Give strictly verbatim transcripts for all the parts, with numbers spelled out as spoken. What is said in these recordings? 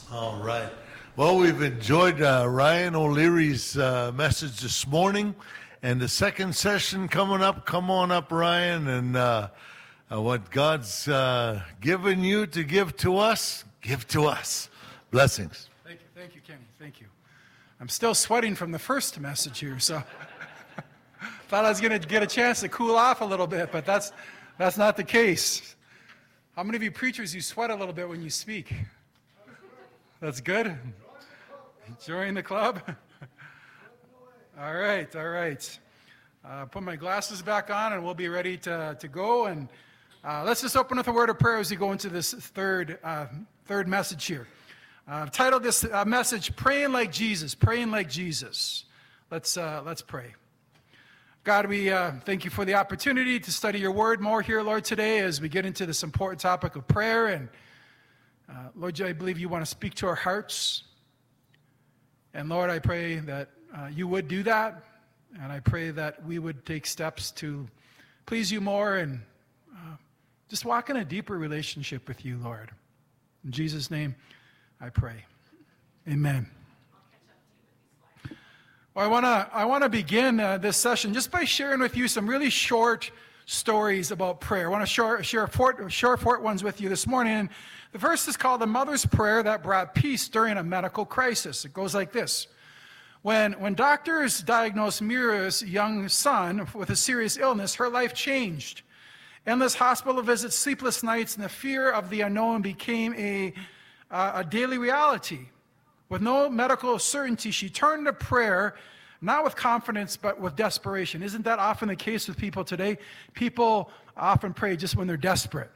All right. Well, we've enjoyed uh, Ryan O'Leary's uh, message this morning, and the second session coming up. Come on up, Ryan, and uh, uh, what God's uh, given you to give to us, give to us. Blessings. Thank you, thank you, Kenny. Thank you. I'm still sweating from the first message here, so thought I was going to get a chance to cool off a little bit, but that's that's not the case. How many of you preachers, you sweat a little bit when you speak? That's good. Join the club. All right, all right. Uh, put my glasses back on, and we'll be ready to, to go. And uh, let's just open with a word of prayer as we go into this third uh, third message here. Uh, I've titled this uh, message, "Praying Like Jesus." Praying like Jesus. Let's uh, let's pray. God, we uh, thank you for the opportunity to study your word more here, Lord, today as we get into this important topic of prayer. And uh, Lord, I believe you want to speak to our hearts. And Lord, I pray that uh, you would do that. And I pray that we would take steps to please you more and uh, just walk in a deeper relationship with you, Lord. In Jesus' name, I pray. Amen. Well, I want to I want to begin uh, this session just by sharing with you some really short stories about prayer. I want to share, share short, short, short ones with you this morning. And the first is called The Mother's Prayer That Brought Peace During a Medical Crisis. It goes like this. When, when doctors diagnosed Mira's young son with a serious illness, her life changed. Endless hospital visits, sleepless nights, and the fear of the unknown became a, uh, a daily reality. With no medical certainty, she turned to prayer, not with confidence, but with desperation. Isn't that often the case with people today? People often pray just when they're desperate.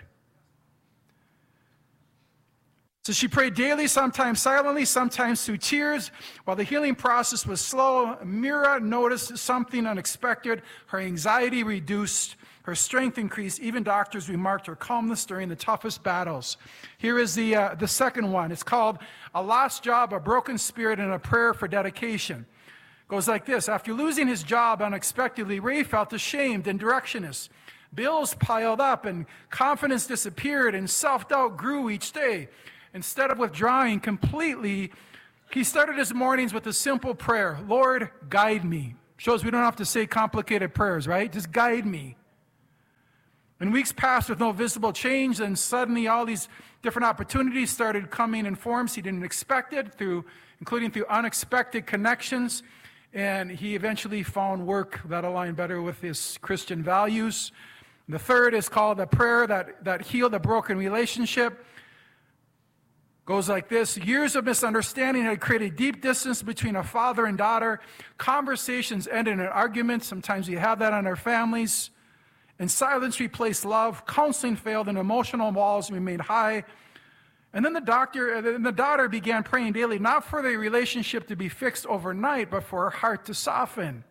So she prayed daily, sometimes silently, sometimes through tears. While the healing process was slow, Mira noticed something unexpected. Her anxiety reduced, her strength increased. Even doctors remarked her calmness during the toughest battles. Here is the, uh, the second one. It's called A Lost Job, a Broken Spirit, and a Prayer for Dedication. It goes like this. After losing his job unexpectedly, Ray felt ashamed and directionless. Bills piled up and confidence disappeared and self-doubt grew each day. Instead of withdrawing completely, he started his mornings with a simple prayer. Lord, guide me. Shows we don't have to say complicated prayers, right? Just guide me. And weeks passed with no visible change, and suddenly all these different opportunities started coming in forms he didn't expect it, through, including through unexpected connections. And he eventually found work that aligned better with his Christian values. The third is called a prayer that, that healed a broken relationship. Goes like this. Years of misunderstanding had created deep distance between a father and daughter. Conversations ended in arguments. Sometimes we have that in our families. And silence replaced love. Counseling failed and emotional walls remained high. And then the doctor and the daughter began praying daily, not for the relationship to be fixed overnight, but for her heart to soften.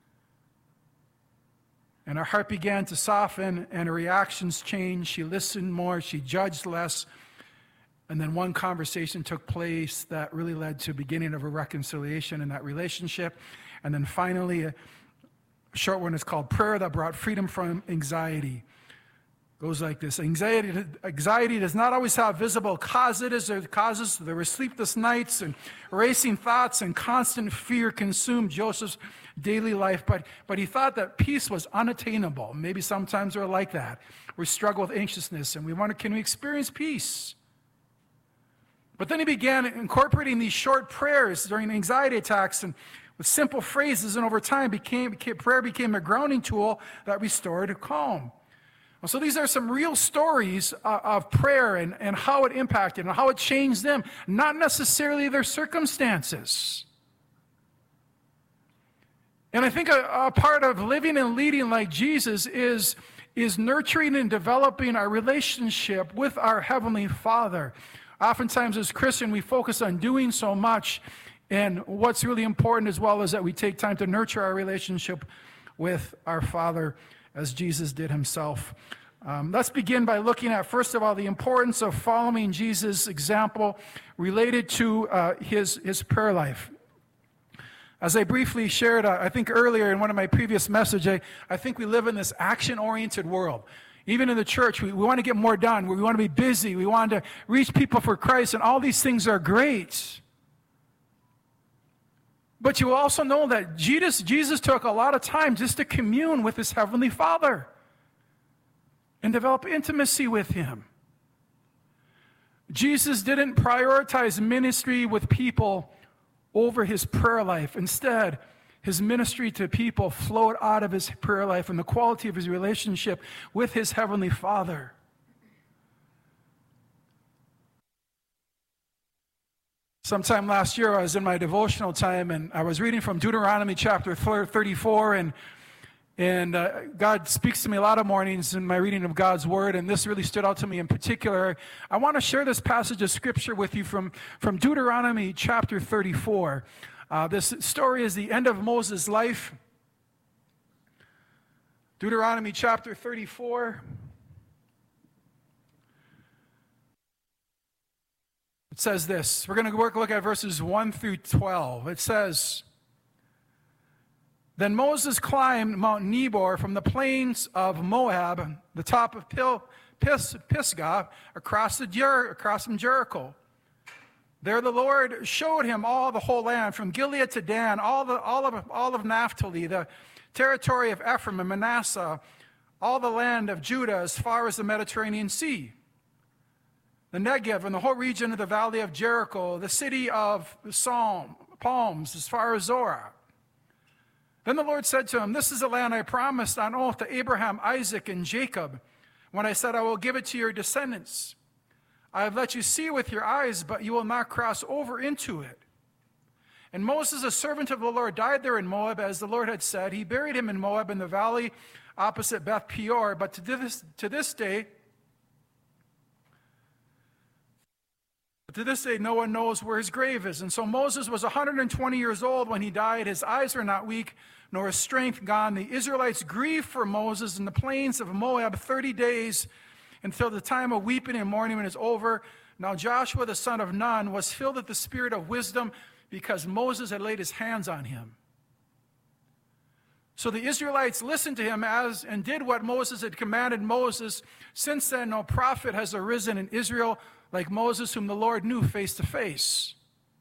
And her heart began to soften, and her reactions changed. She listened more. She judged less. And then one conversation took place that really led to the beginning of a reconciliation in that relationship. And then finally, a short one is called Prayer That Brought Freedom from Anxiety. Goes like this. Anxiety, anxiety does not always have visible causes. There causes. There were sleepless nights and racing thoughts, and constant fear consumed Joseph's daily life. But, but he thought that peace was unattainable. Maybe sometimes we're like that. We struggle with anxiousness, and we wonder, can we experience peace? But then he began incorporating these short prayers during anxiety attacks, and with simple phrases, and over time became, became prayer became a grounding tool that restored calm. So these are some real stories uh, of prayer and, and how it impacted and how it changed them, not necessarily their circumstances. And I think a, a part of living and leading like Jesus is, is nurturing and developing our relationship with our Heavenly Father. Oftentimes as Christians, we focus on doing so much, and what's really important as well is that we take time to nurture our relationship with our Father as Jesus did himself. Um, let's begin by looking at, first of all, the importance of following Jesus' example related to uh, his, his prayer life. As I briefly shared, uh, I think earlier in one of my previous messages, I, I think we live in this action-oriented world. Even in the church, we, we want to get more done. We want to be busy. We want to reach people for Christ, and all these things are great. But you also know that Jesus, Jesus took a lot of time just to commune with his Heavenly Father and develop intimacy with him. Jesus didn't prioritize ministry with people over his prayer life. Instead, his ministry to people flowed out of his prayer life and the quality of his relationship with his Heavenly Father. Sometime last year, I was in my devotional time, and I was reading from Deuteronomy chapter thirty-four, and and uh, God speaks to me a lot of mornings in my reading of God's Word, and this really stood out to me in particular. I want to share this passage of Scripture with you from, from Deuteronomy chapter thirty-four. Uh, this story is the end of Moses' life. Deuteronomy chapter thirty-four. It says this. We're going to work, look at verses one through twelve. It says, Then Moses climbed Mount Nebo from the plains of Moab, the top of Pil, Pis, Pisgah, across, the Jer, across from Jericho. There the Lord showed him all the whole land, from Gilead to Dan, all, the, all, of, all of Naphtali, the territory of Ephraim and Manasseh, all the land of Judah as far as the Mediterranean Sea, the Negev and the whole region of the valley of Jericho, the city of Psalm, Palms as far as Zorah. Then the Lord said to him, This is the land I promised on oath to Abraham, Isaac, and Jacob, when I said I will give it to your descendants. I have let you see with your eyes, but you will not cross over into it. And Moses, a servant of the Lord, died there in Moab, as the Lord had said. He buried him in Moab in the valley opposite Beth Peor. But to this, to this day, to this day, no one knows where his grave is. And so Moses was one hundred twenty years old when he died. His eyes were not weak, nor his strength gone. The Israelites grieved for Moses in the plains of Moab thirty days, until the time of weeping and mourning is over. Now Joshua the son of Nun was filled with the spirit of wisdom, because Moses had laid his hands on him. So the Israelites listened to him as and did what Moses had commanded Moses. Since then, no prophet has arisen in Israel like Moses, whom the Lord knew face to face.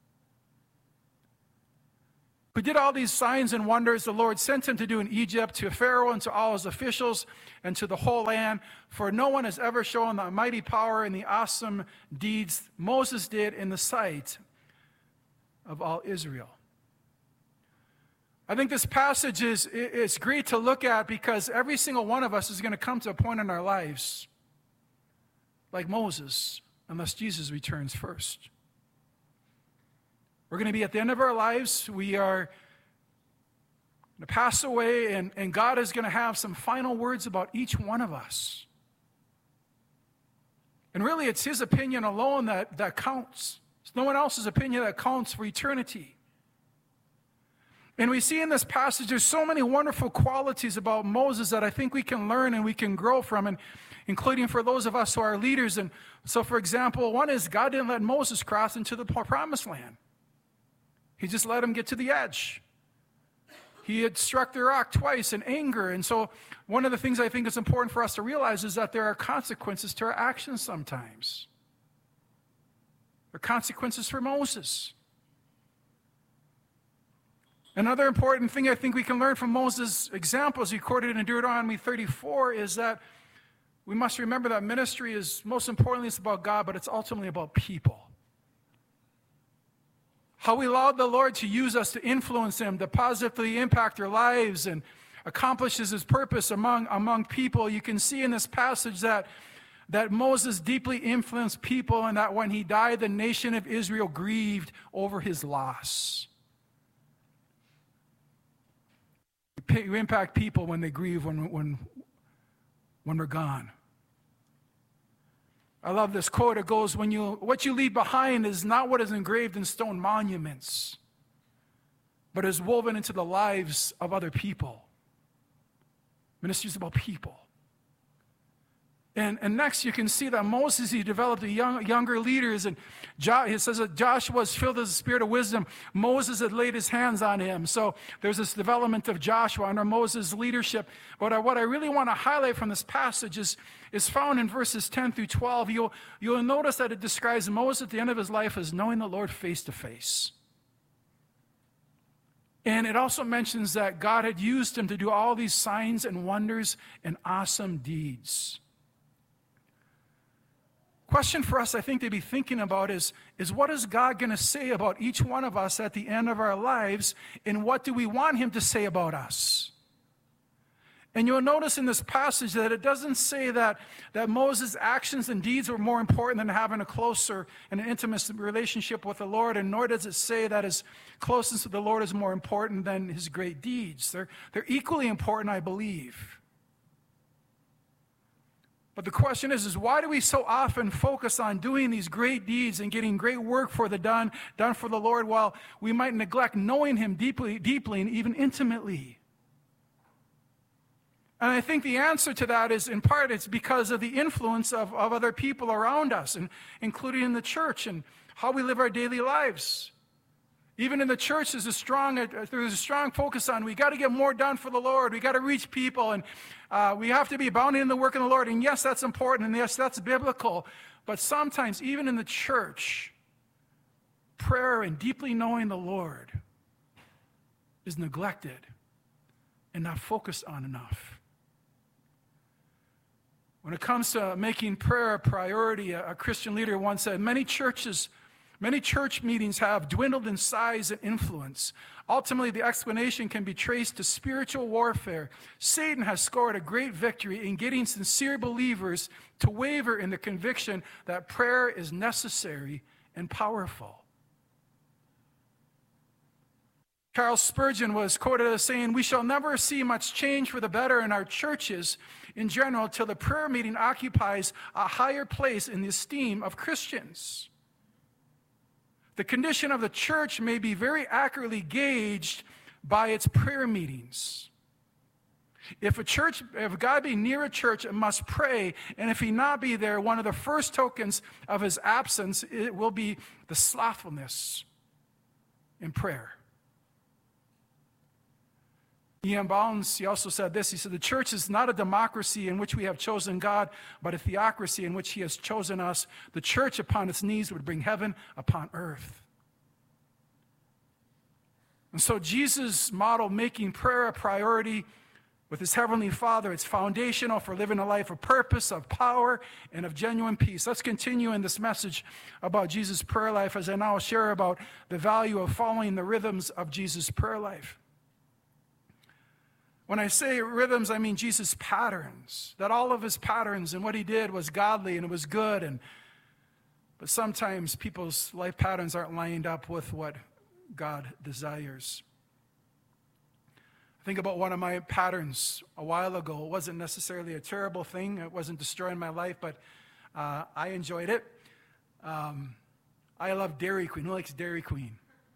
Who did all these signs and wonders the Lord sent him to do in Egypt, to Pharaoh and to all his officials and to the whole land. For no one has ever shown the mighty power and the awesome deeds Moses did in the sight of all Israel. I think this passage is, is great to look at, because every single one of us is going to come to a point in our lives like Moses, unless Jesus returns first. We're going to be at the end of our lives. We are going to pass away, and, and God is going to have some final words about each one of us. And really, it's his opinion alone that, that counts. It's no one else's opinion that counts for eternity. And we see in this passage, there's so many wonderful qualities about Moses that I think we can learn and we can grow from, and including for those of us who are leaders. And so, for example, one is God didn't let Moses cross into the promised land. He just let him get to the edge. He had struck the rock twice in anger. And so one of the things I think is important for us to realize is that there are consequences to our actions sometimes. There are consequences for Moses. Another important thing I think we can learn from Moses' examples recorded in Deuteronomy thirty-four is that we must remember that ministry is, most importantly, it's about God, but it's ultimately about people. How we allowed the Lord to use us to influence them, to positively impact their lives and accomplishes his purpose among, among people. You can see in this passage that, that Moses deeply influenced people, and that when he died, the nation of Israel grieved over his loss. You impact people when they grieve when, when, when we're gone. I love this quote. It goes, when you, what you leave behind is not what is engraved in stone monuments, but is woven into the lives of other people. Ministry is about people. And, and next, you can see that Moses, he developed a young, younger leaders. And jo, it says that Joshua was filled with the spirit of wisdom. Moses had laid his hands on him. So there's this development of Joshua under Moses' leadership. But I, what I really want to highlight from this passage is, is found in verses ten through twelve. You'll, you'll notice that it describes Moses at the end of his life as knowing the Lord face to face. And it also mentions that God had used him to do all these signs and wonders and awesome deeds. Question for us, I think, to be thinking about is, is what is God going to say about each one of us at the end of our lives, and what do we want him to say about us? And you'll notice in this passage that it doesn't say that, that Moses' actions and deeds were more important than having a closer and an intimate relationship with the Lord, and nor does it say that his closeness to the Lord is more important than his great deeds. They're, they're equally important, I believe. But the question is, is why do we so often focus on doing these great deeds and getting great work for the done, done for the Lord, while we might neglect knowing him deeply, deeply and even intimately? And I think the answer to that is, in part, it's because of the influence of, of other people around us, and including in the church, and how we live our daily lives. Even in the church, there's a strong, there's a strong focus on we got to get more done for the Lord. We got to reach people, and uh, we have to be abounding in the work of the Lord. And yes, that's important, and yes, that's biblical. But sometimes, even in the church, prayer and deeply knowing the Lord is neglected and not focused on enough. When it comes to making prayer a priority, a, a Christian leader once said, many churches Many church meetings have dwindled in size and influence. Ultimately, the explanation can be traced to spiritual warfare. Satan has scored a great victory in getting sincere believers to waver in the conviction that prayer is necessary and powerful. Charles Spurgeon was quoted as saying, "We shall never see much change for the better in our churches in general till the prayer meeting occupies a higher place in the esteem of Christians." The condition of the church may be very accurately gauged by its prayer meetings. If a church, if God be near a church, it must pray, and if he not be there, one of the first tokens of his absence, it will be the slothfulness in prayer. E M Bounds, he also said this, he said, the church is not a democracy in which we have chosen God, but a theocracy in which he has chosen us. The church upon its knees would bring heaven upon earth. And so Jesus modeled making prayer a priority with his heavenly Father. It's foundational for living a life of purpose, of power, and of genuine peace. Let's continue in this message about Jesus' prayer life as I now share about the value of following the rhythms of Jesus' prayer life. When I say rhythms, I mean Jesus' patterns, that all of his patterns and what he did was godly and it was good. And but sometimes people's life patterns aren't lined up with what God desires. I think about one of my patterns a while ago. It wasn't necessarily a terrible thing. It wasn't destroying my life, but uh, I enjoyed it. Um, I love Dairy Queen. Who likes Dairy Queen?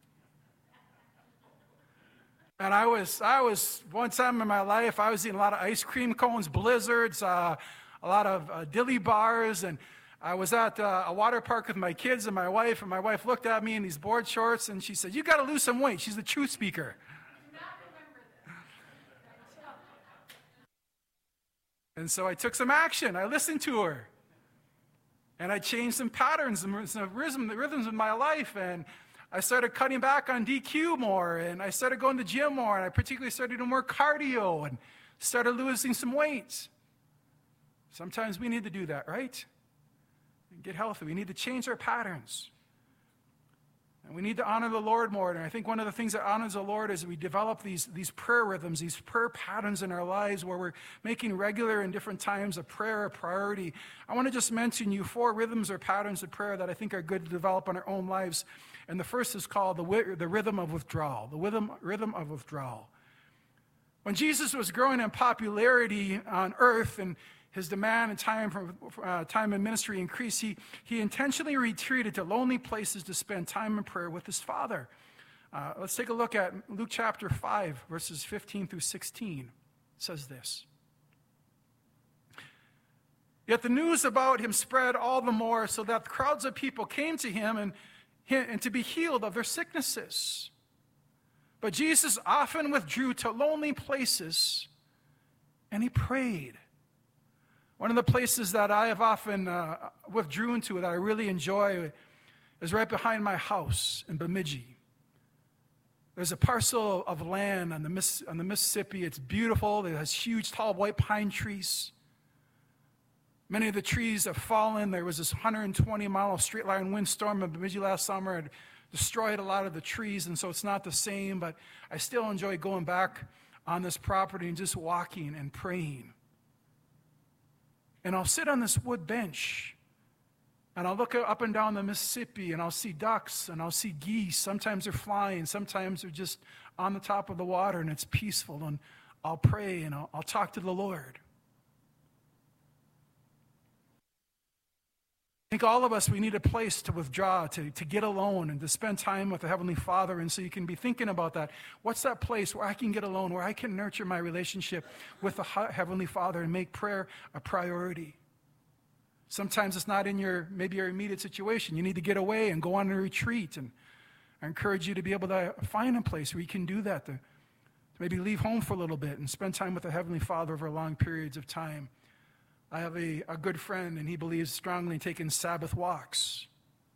And I was, I was, one time in my life, I was eating a lot of ice cream cones, blizzards, uh, a lot of uh, dilly bars, and I was at uh, a water park with my kids and my wife, and my wife looked at me in these board shorts, and she said, "You got to lose some weight." She's the truth speaker. I do not remember this. And so I took some action. I listened to her. And I changed some patterns, some, some rhythm, the rhythms of my life, and I started cutting back on D Q more, and I started going to the gym more, and I particularly started doing more cardio and started losing some weight. Sometimes we need to do that, right? And get healthy. We need to change our patterns. And we need to honor the Lord more. And I think one of the things that honors the Lord is we develop these, these prayer rhythms, these prayer patterns in our lives where we're making regular and different times of prayer a priority. I want to just mention you four rhythms or patterns of prayer that I think are good to develop in our own lives. And the first is called the, the rhythm of withdrawal, the rhythm, rhythm of withdrawal. When Jesus was growing in popularity on earth and his demand and time for uh, time in ministry increased, he, he intentionally retreated to lonely places to spend time in prayer with his Father. Uh, let's take a look at Luke chapter five, verses fifteen through sixteen. It says this. Yet the news about him spread all the more, so that crowds of people came to him and, and to be healed of their sicknesses. But Jesus often withdrew to lonely places, and he prayed. One of the places that I have often uh, withdrawn to that I really enjoy is right behind my house in Bemidji. There's a parcel of land on the, Miss, on the Mississippi. It's beautiful. It has huge, tall, white pine trees. Many of the trees have fallen. There was this one hundred twenty mile straight line windstorm in Bemidji last summer. It destroyed a lot of the trees, and so it's not the same, but I still enjoy going back on this property and just walking and praying. And I'll sit on this wood bench, and I'll look up and down the Mississippi, and I'll see ducks, and I'll see geese. Sometimes they're flying, sometimes they're just on the top of the water, and it's peaceful, and I'll pray, and I'll, I'll talk to the Lord. I think all of us, we need a place to withdraw, to, to get alone, and to spend time with the Heavenly Father. And so you can be thinking about that. What's that place where I can get alone, where I can nurture my relationship with the Heavenly Father and make prayer a priority? Sometimes it's not in your, maybe your immediate situation. You need to get away and go on a retreat. And I encourage you to be able to find a place where you can do that, to, to maybe leave home for a little bit and spend time with the Heavenly Father over long periods of time. I have a, a good friend, and he believes strongly in taking Sabbath walks.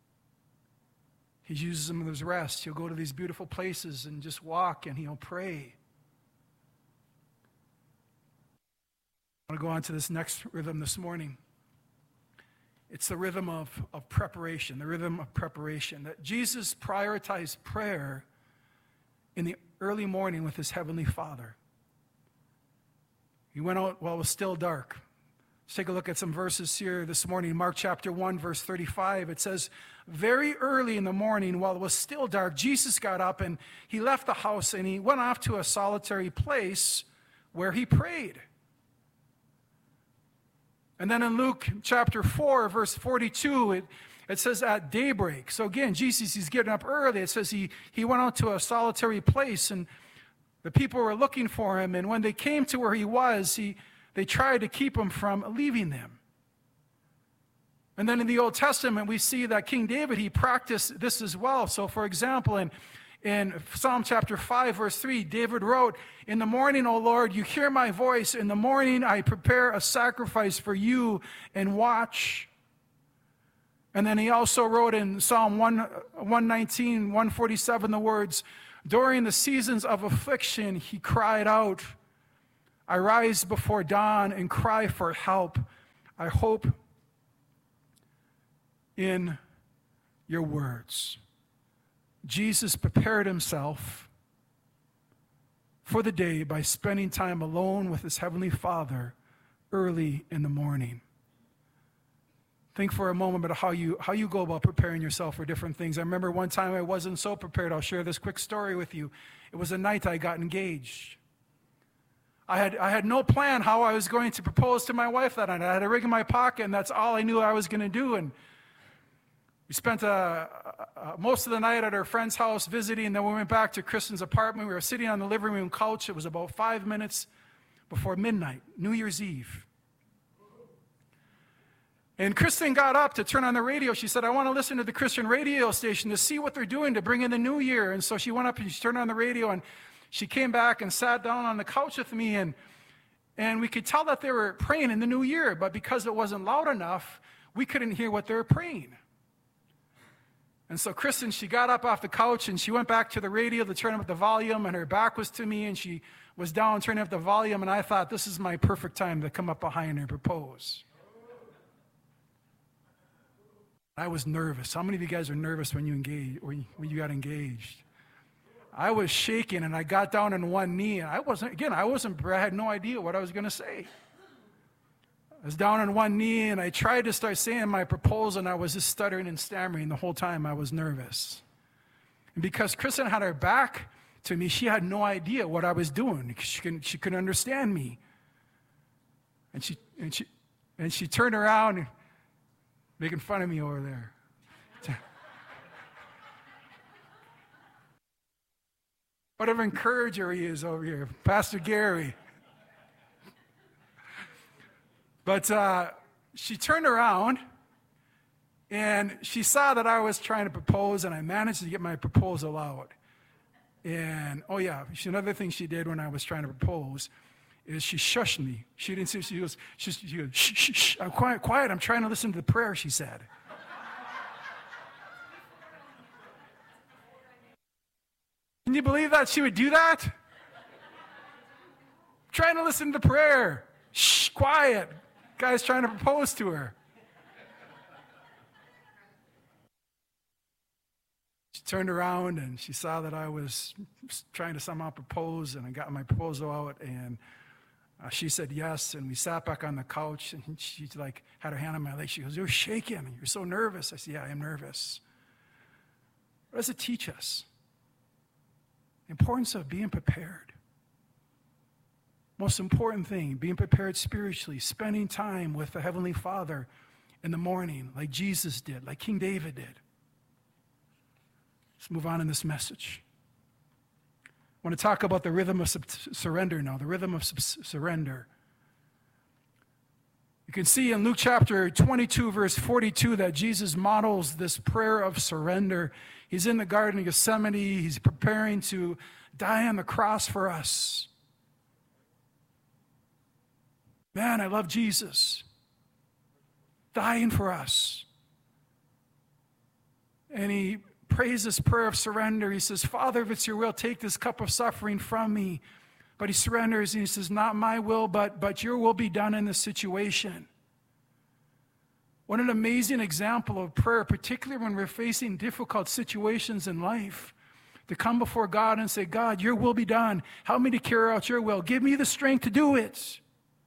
He uses them as rest. He'll go to these beautiful places and just walk, and he'll pray. I want to go on to this next rhythm this morning. It's the rhythm of, of preparation, the rhythm of preparation. That Jesus prioritized prayer in the early morning with his Heavenly Father. He went out while it was still dark. Let's take a look at some verses here this morning. Mark chapter one, verse thirty-five. It says, very early in the morning, while it was still dark, Jesus got up and he left the house and he went off to a solitary place where he prayed. And then in Luke chapter four, verse forty-two, it, it says at daybreak. So again, Jesus, he's getting up early. It says he, he went out to a solitary place, and the people were looking for him. And when they came to where he was, he they tried to keep him from leaving them. And then in the Old Testament, we see that King David, he practiced this as well. So for example, in, in Psalm chapter five, verse three, David wrote, in the morning, O Lord, you hear my voice. In the morning, I prepare a sacrifice for you and watch. And then he also wrote in Psalm one nineteen, one forty-seven, the words, during the seasons of affliction, he cried out, I rise before dawn and cry for help. I hope in your words. Jesus prepared himself for the day by spending time alone with his Heavenly Father early in the morning. Think for a moment about how you, how you go about preparing yourself for different things. I remember one time I wasn't so prepared. I'll share this quick story with you. It was the night I got engaged. I had, I had no plan how I was going to propose to my wife that night. I had a ring in my pocket, and that's all I knew I was going to do. And we spent uh, uh, most of the night at our friend's house visiting, and then we went back to Kristen's apartment. We were sitting on the living room couch. It was about five minutes before midnight, New Year's Eve. And Kristen got up to turn on the radio. She said, I want to listen to the Christian radio station to see what they're doing to bring in the new year. And so she went up and she turned on the radio, and she came back and sat down on the couch with me, and, and we could tell that they were praying in the new year, but because it wasn't loud enough, we couldn't hear what they were praying. And so Kristen, she got up off the couch, and she went back to the radio to turn up the volume, and her back was to me, and she was down turning up the volume, and I thought, this is my perfect time to come up behind her and propose. I was nervous. How many of you guys are nervous when you engage, when you got engaged? I was shaking, and I got down on one knee, and I wasn't, again, I wasn't, I had no idea what I was going to say. I was down on one knee, and I tried to start saying my proposal, and I was just stuttering and stammering the whole time. I was nervous. And because Kristen had her back to me, she had no idea what I was doing. She couldn't, she couldn't understand me. And she, and she, and she turned around, and making fun of me over there. What an encourager he is over here, Pastor Gary. But uh, she turned around, and she saw that I was trying to propose, and I managed to get my proposal out. And, oh yeah, she, another thing she did when I was trying to propose is she shushed me. She didn't say, she goes, she, she goes, shh, shh, shh, I'm quiet, quiet, I'm trying to listen to the prayer, she said. Can you believe that she would do that? Trying to listen to the prayer. Shh, quiet. Guy's trying to propose to her. She turned around and she saw that I was trying to somehow propose, and I got my proposal out, and uh, she said yes, and we sat back on the couch, and she like had her hand on my leg. She goes, "You're shaking. You're so nervous." I said, "Yeah, I am nervous." What does it teach us? The importance of being prepared. Most important thing, being prepared spiritually, spending time with the Heavenly Father in the morning, like Jesus did, like King David did. Let's move on in this message. I want to talk about the rhythm of sub- surrender now, the rhythm of sub- surrender. You can see in Luke chapter twenty-two, verse forty-two, that Jesus models this prayer of surrender. He's in the Garden of Gethsemane. He's preparing to die on the cross for us. Man, I love Jesus dying for us. And he prays this prayer of surrender. He says, "Father, if it's your will, take this cup of suffering from me." But he surrenders and he says, "Not my will, but, but your will be done in this situation." What an amazing example of prayer, particularly when we're facing difficult situations in life, to come before God and say, "God, your will be done. Help me to carry out your will. Give me the strength to do it."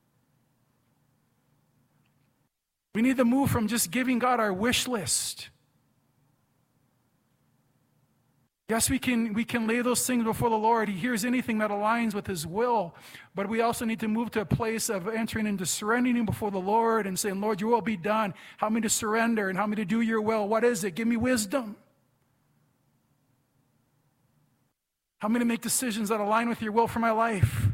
We need to move from just giving God our wish list. Yes, we can, we can lay those things before the Lord. He hears anything that aligns with his will. But we also need to move to a place of entering into surrendering before the Lord and saying, "Lord, your will be done. Help me to surrender and help me to do your will. What is it? Give me wisdom. Help me to make decisions that align with your will for my life."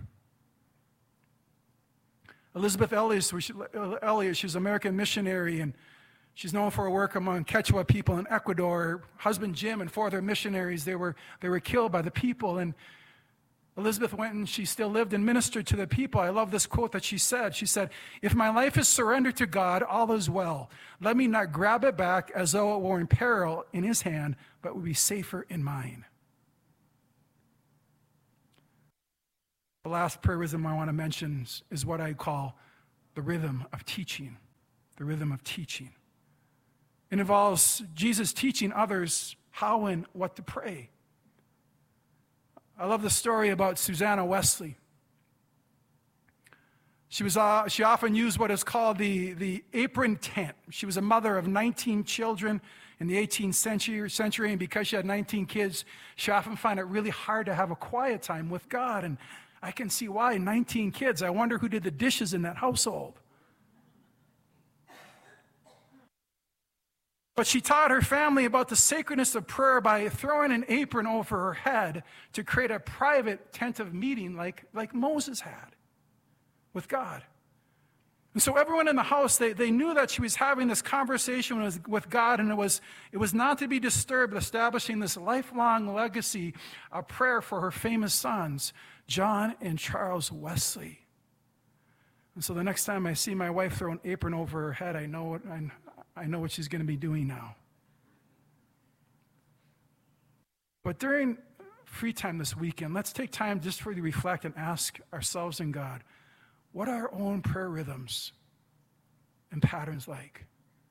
Elizabeth Elliot, Elliot, she's an American missionary, and she's known for her work among Quechua people in Ecuador. Her husband Jim and four other missionaries, they were, they were killed by the people. And Elizabeth went and she still lived and ministered to the people. I love this quote that she said. She said, "If my life is surrendered to God, all is well. Let me not grab it back as though it were in peril in his hand, but would be safer in mine." The last prayer rhythm I want to mention is what I call the rhythm of teaching. The rhythm of teaching. It involves Jesus teaching others how and what to pray. I love the story about Susanna Wesley. She was uh, she often used what is called the, the apron tent. She was a mother of nineteen children in the eighteenth century, century, and because she had nineteen kids, she often found it really hard to have a quiet time with God. And I can see why. nineteen kids. I wonder who did the dishes in that household. But she taught her family about the sacredness of prayer by throwing an apron over her head to create a private tent of meeting like, like Moses had with God. And so everyone in the house, they, they knew that she was having this conversation with, with God, and it was, it was not to be disturbed, establishing this lifelong legacy of prayer for her famous sons, John and Charles Wesley. And so the next time I see my wife throw an apron over her head, I know what, I, I know what she's going to be doing now. But during free time this weekend, let's take time just for you to reflect and ask ourselves and God, what are our own prayer rhythms and patterns like?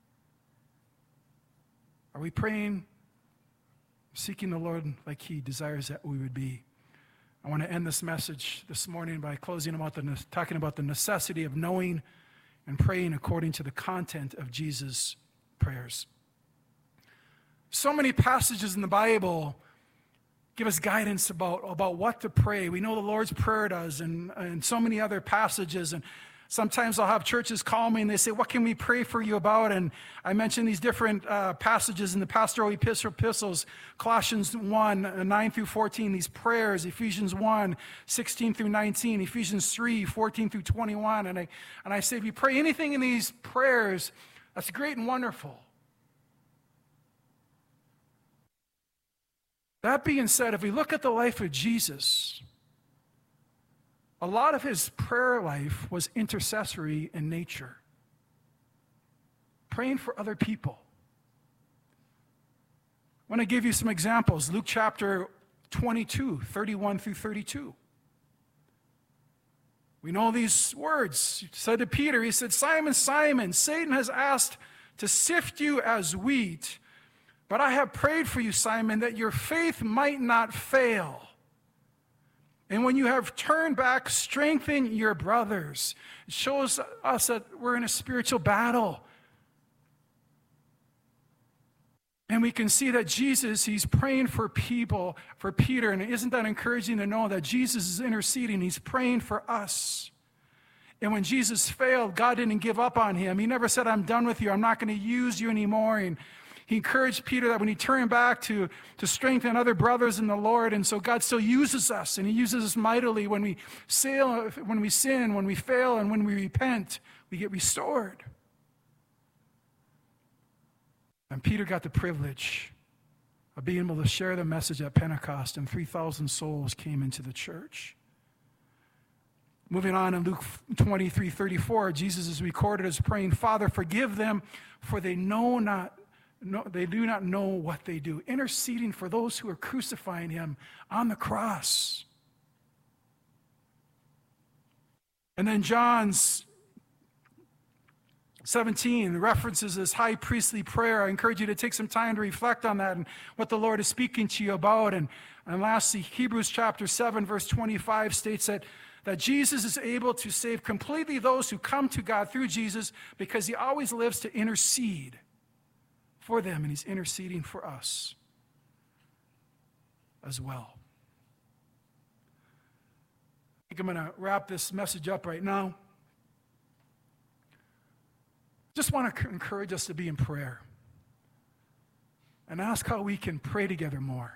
Are we praying, seeking the Lord like he desires that we would be? I want to end this message this morning by closing about the, talking about the necessity of knowing and praying according to the content of Jesus' prayers. So many passages in the Bible give us guidance about, about what to pray. We know the Lord's Prayer does, and, and so many other passages. And Sometimes I'll have churches call me and they say, what can we pray for you about? And I mention these different uh, passages in the pastoral epistles, Colossians one, nine through fourteen, these prayers, Ephesians one, sixteen through nineteen, Ephesians three, fourteen through twenty-one. And I, and I say, if you pray anything in these prayers, that's great and wonderful. That being said, if we look at the life of Jesus, a lot of his prayer life was intercessory in nature, praying for other people. I want to give you some examples. Luke chapter twenty-two, thirty-one through thirty-two. We know these words. He said to Peter, he said, Simon, Simon, Satan has asked to sift you as wheat, but I have prayed for you, Simon, that your faith might not fail. And when you have turned back, strengthen your brothers. It shows us that we're in a spiritual battle. And we can see that Jesus, he's praying for people, for Peter. And isn't that encouraging to know that Jesus is interceding? He's praying for us. And when Jesus failed, God didn't give up on him. He never said, I'm done with you. I'm not going to use you anymore. And he encouraged Peter that when he turned back to, to strengthen other brothers in the Lord. And so God still uses us, and he uses us mightily when we sail, when we sin, when we fail, and when we repent, we get restored. And Peter got the privilege of being able to share the message at Pentecost, and three thousand souls came into the church. Moving on in Luke twenty-three thirty-four, Jesus is recorded as praying, Father, forgive them, for they know not No, they do not know what they do. Interceding for those who are crucifying him on the cross. And then John's seventeen references this high priestly prayer. I encourage you to take some time to reflect on that and what the Lord is speaking to you about. And, and lastly, Hebrews chapter seven, verse twenty-five states that, that Jesus is able to save completely those who come to God through Jesus, because he always lives to intercede for them, and he's interceding for us as well. I think I'm going to wrap this message up right now. Just want to encourage us to be in prayer and ask how we can pray together more.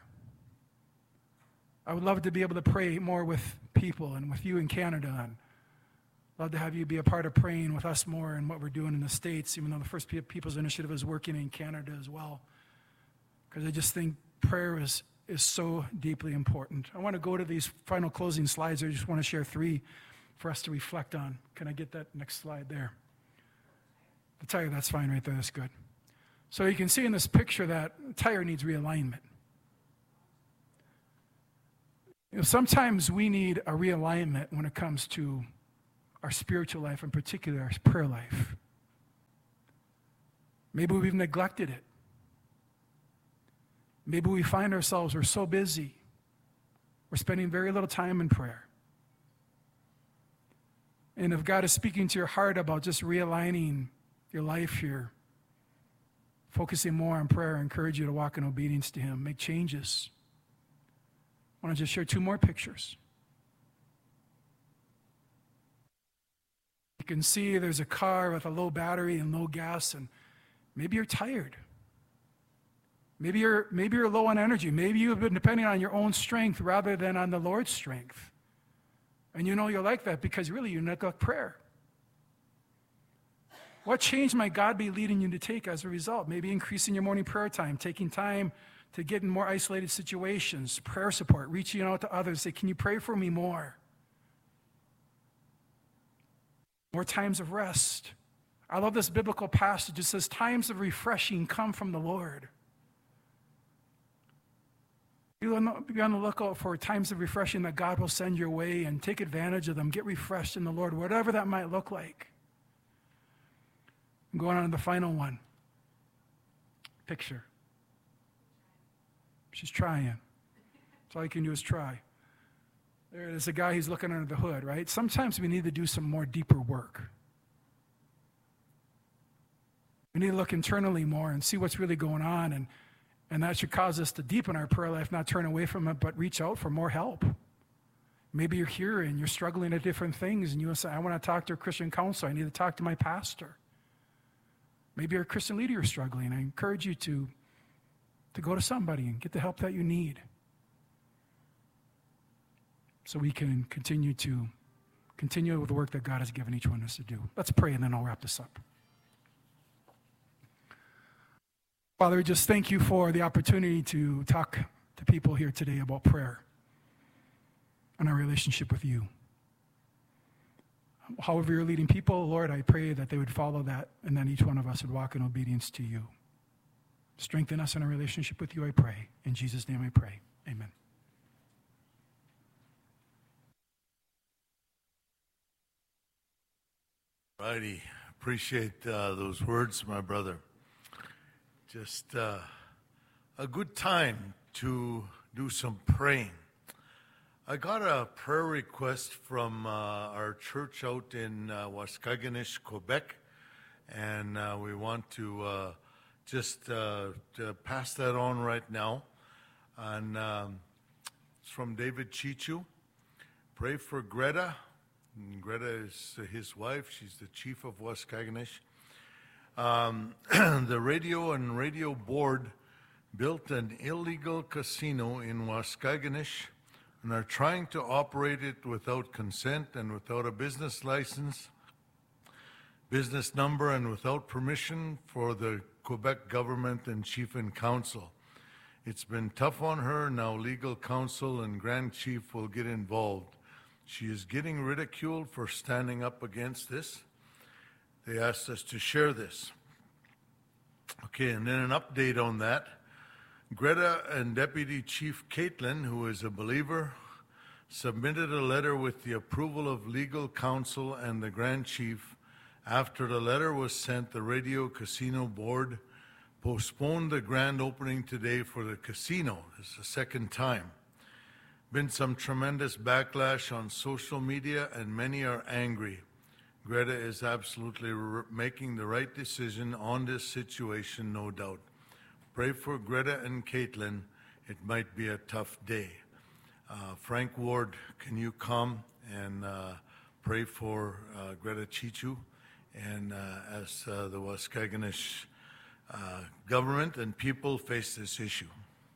I would love to be able to pray more with people and with you in Canada, and love to have you be a part of praying with us more and what we're doing in the States, even though the First Peoples Initiative is working in Canada as well. Because I just think prayer is, is so deeply important. I want to go to these final closing slides. I just want to share three for us to reflect on. Can I get that next slide there? The tire, that's fine right there. That's good. So you can see in this picture that the tire needs realignment. You know, sometimes we need a realignment when it comes to our spiritual life, in particular our prayer life. Maybe we've neglected it. Maybe we find ourselves, we're so busy, we're spending very little time in prayer. And if God is speaking to your heart about just realigning your life here, focusing more on prayer, I encourage you to walk in obedience to him, make changes. I want to just share two more pictures. You can see there's a car with a low battery and low gas, and maybe you're tired. Maybe you're, maybe you're low on energy. Maybe you've been depending on your own strength rather than on the Lord's strength. And you know you're like that because really you neglect prayer. What change might God be leading you to take as a result? Maybe increasing your morning prayer time, taking time to get in more isolated situations, prayer support, reaching out to others, say, can you pray for me more? More times of rest. I love this biblical passage. It says, times of refreshing come from the Lord. Be on the lookout for times of refreshing that God will send your way, and take advantage of them. Get refreshed in the Lord, whatever that might look like. I'm going on to the final one. Picture. She's trying. That's all you can do is try. There's a guy who's looking under the hood, right? Sometimes we need to do some more deeper work. We need to look internally more and see what's really going on, and, and that should cause us to deepen our prayer life, not turn away from it, but reach out for more help. Maybe you're here and you're struggling at different things and you want to say, I want to talk to a Christian counselor. I need to talk to my pastor. Maybe you're a Christian leader you're struggling. I encourage you to, to go to somebody and get the help that you need so we can continue to continue with the work that God has given each one of us to do. Let's pray and then I'll wrap this up. Father, we just thank you for the opportunity to talk to people here today about prayer and our relationship with you. However you're leading people, Lord, I pray that they would follow that and then each one of us would walk in obedience to you. Strengthen us in our relationship with you, I pray. In Jesus' name I pray. Amen. Righty. Appreciate uh, those words, my brother. Just uh, a good time to do some praying. I got a prayer request from uh, our church out in uh, Waskaganish, Quebec, and uh, we want to uh, just uh, to pass that on right now. And um, it's from David Chichu. Pray for Greta. And Greta is his wife. She's the chief of Waskaganish. Um, the radio and radio board built an illegal casino in Waskaganish and are trying to operate it without consent and without a business license, business number, and without permission for the Quebec government and chief and council. It's been tough on her. Now legal counsel and grand chief will get involved. She is getting ridiculed for standing up against this. They asked us to share this. Okay, and then an update on that. Greta and Deputy Chief Caitlin, who is a believer, submitted a letter with the approval of legal counsel and the Grand Chief. After the letter was sent, the Radio Casino Board postponed the grand opening today for the casino. This is the second time. Been some tremendous backlash on social media and many are angry. Greta is absolutely r- making the right decision on this situation, no doubt. Pray for Greta and Caitlin. It might be a tough day. Uh, Frank Ward, can you come and uh, pray for uh, Greta Chichu and uh, as uh, the Waskaganish uh, government and people face this issue?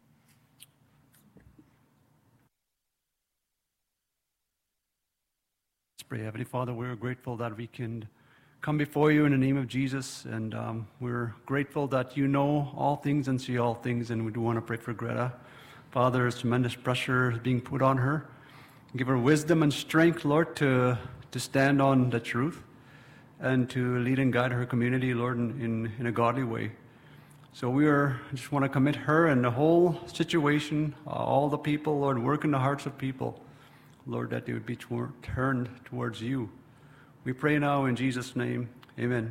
Let's pray. Heavenly Father, we're grateful that we can come before you in the name of Jesus, and um, we're grateful that you know all things and see all things, and we do want to pray for Greta. Father, there's tremendous pressure being put on her. Give her wisdom and strength, Lord, to, to stand on the truth and to lead and guide her community, Lord, in, in, in a godly way. So we are just want to commit her and the whole situation, uh, all the people, Lord, work in the hearts of people, Lord, that they would be tor- turned towards you. We pray now in Jesus' name. Amen.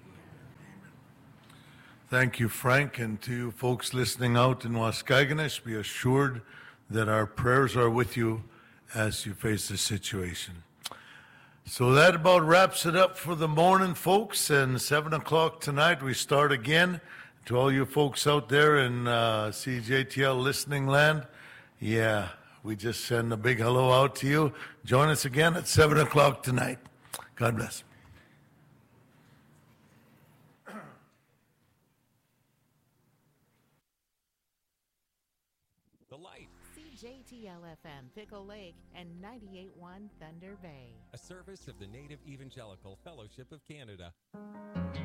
Thank you, Frank, and to you folks listening out in Waskaganish, be assured that our prayers are with you as you face this situation. So that about wraps it up for the morning, folks, and seven o'clock tonight we start again. To all you folks out there in uh, C J T L listening land, yeah, we just send a big hello out to you. Join us again at seven o'clock tonight. God bless. The Light, C J T L F M Pickle Lake and ninety-eight point one Thunder Bay. a service of the Native Evangelical Fellowship of Canada.